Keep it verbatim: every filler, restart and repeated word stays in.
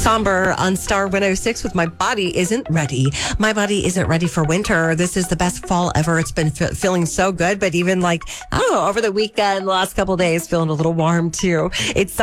Somber on Star one oh six with My Body Isn't Ready. My body isn't ready for winter. This is the best fall ever. It's been f- feeling so good, but even like, I don't know, over the weekend, the last couple of days, feeling a little warm too. It's